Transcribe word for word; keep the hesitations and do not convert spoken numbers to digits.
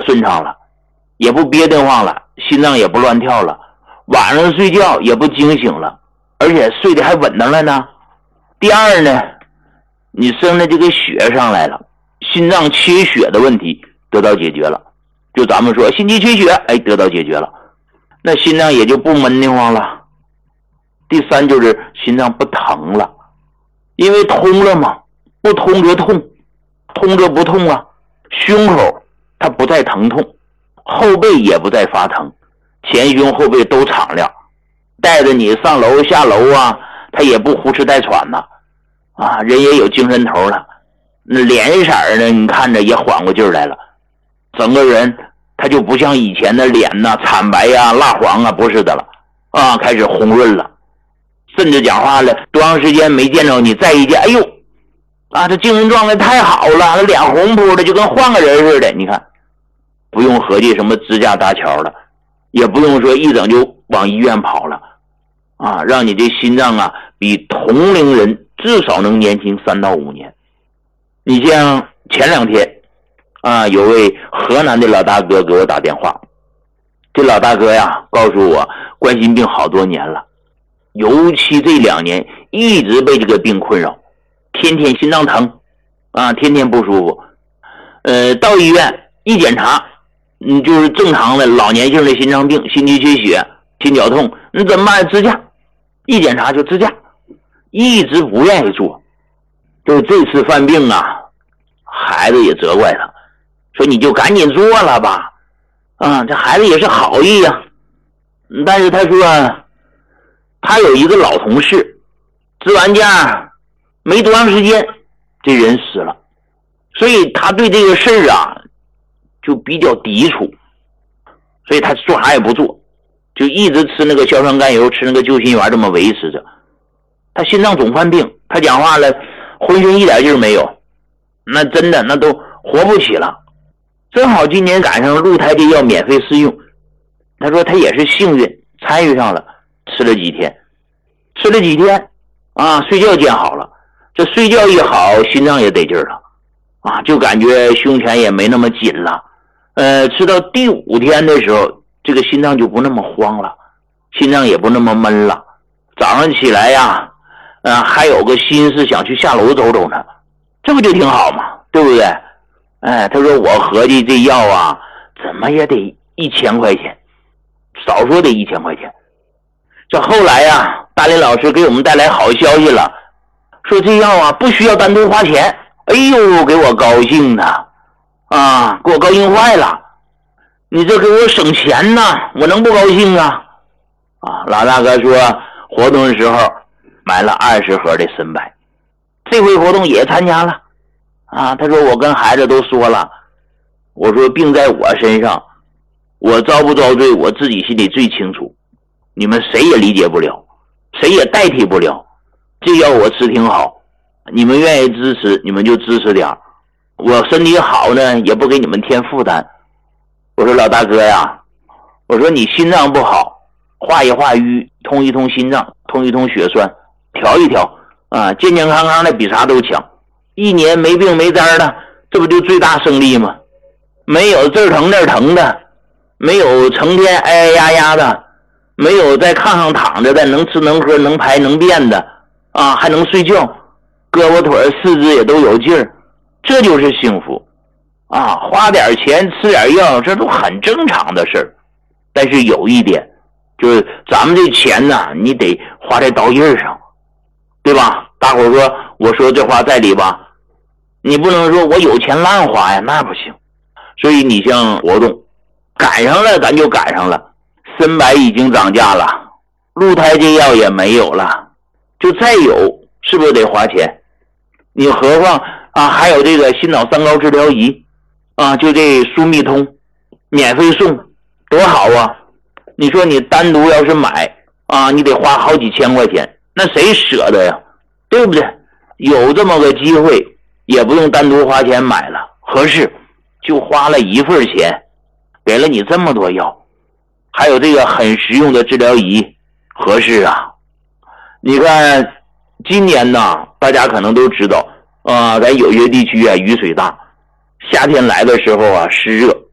顺畅了，也不憋得慌了，心脏也不乱跳了，晚上睡觉也不惊醒了，而且睡得还稳当了呢。第二呢，你生的这个血上来了，心脏缺血的问题得到解决了，就咱们说心肌缺血，哎，得到解决了，那心脏也就不闷得慌了。第三就是心脏不疼了，因为通了嘛，不通则痛，通则不痛啊。胸口它不再疼痛，后背也不再发疼，前胸后背都敞亮，带着你上楼下楼啊，他也不胡吃带喘呐，啊，人也有精神头了，那脸色呢，你看着也缓过劲儿来了，整个人他就不像以前的脸呐、啊、惨白呀、啊、蜡黄啊，不是的了，啊，开始红润了，甚至讲话了，多长时间没见着你，再一见，哎呦，啊，这精神状态太好了，脸红扑的，就跟换个人似的。你看，不用合计什么支架搭桥了，也不用说一整就往医院跑了，啊，让你这心脏啊比同龄人至少能年轻三到五年。你像前两天啊，有位河南的老大哥给我打电话，这老大哥呀告诉我冠心病好多年了，尤其这两年一直被这个病困扰，天天心脏疼啊，天天不舒服。呃，到医院一检查，嗯，就是正常的老年性的心脏病，心肌缺血，心绞痛，你怎么办？支架。一检查就支架，一直不愿意做。就这次犯病啊，孩子也责怪他，说你就赶紧做了吧。啊，这孩子也是好意呀、啊。但是他说他有一个老同事，支完架没多长时间这人死了，所以他对这个事儿啊就比较抵触，所以他做啥也不做，就一直吃那个硝酸甘油，吃那个救心丸，这么维持着。他心脏总犯病，他讲话了浑身一点劲儿没有，那真的那都活不起了。正好今年赶上鹿胎这药免费试用，他说他也是幸运参与上了，吃了几天吃了几天啊，睡觉见好了，这睡觉一好，心脏也得劲儿了啊，就感觉胸前也没那么紧了。呃，吃到第五天的时候，这个心脏就不那么慌了，心脏也不那么闷了。早上起来呀，呃，还有个心思想去下楼走走呢，这不就挺好嘛，对不对？哎，他说我合计这药啊，怎么也得一千块钱，少说得一千块钱。这后来呀，大林老师给我们带来好消息了，说这药啊不需要单独花钱。哎呦，给我高兴的啊，给我高兴坏了！你这给我省钱呐，我能不高兴啊？啊，老大哥说活动的时候买了二十盒的参白，这回活动也参加了啊。他说我跟孩子都说了，我说病在我身上，我遭不遭罪我自己心里最清楚，你们谁也理解不了，谁也代替不了。这药我吃挺好，你们愿意支持你们就支持点，我身体好呢也不给你们添负担。我说老大哥呀，我说你心脏不好，化一化瘀，通一通心脏，通一通血栓，调一调啊，健健康康的比啥都强。一年没病没灾的，这不就最大胜利吗？没有这儿疼那儿疼的，没有成天哎哎呀呀的，没有在炕上躺着的，能吃能喝能排能便的啊，还能睡觉，胳膊腿四肢也都有劲儿，这就是幸福啊！花点钱吃点药，这都很正常的事儿。但是有一点，就是咱们这钱呢，你得花在刀刃上，对吧？大伙说我说这话在理吧？你不能说我有钱乱花呀，那不行。所以你像活动赶上了，咱就赶上了。参白已经涨价了，鹿胎这药也没有了，就再有是不是得花钱？你何况啊，还有这个心脑三高治疗仪啊，就这舒密通免费送，多好啊！你说你单独要是买啊，你得花好几千块钱，那谁舍得呀？对不对？有这么个机会，也不用单独花钱买了，合适就花了一份钱，给了你这么多药，还有这个很实用的治疗仪，合适啊！你看今年呢，大家可能都知道啊，咱有些地区啊雨水大，夏天来的时候啊湿热，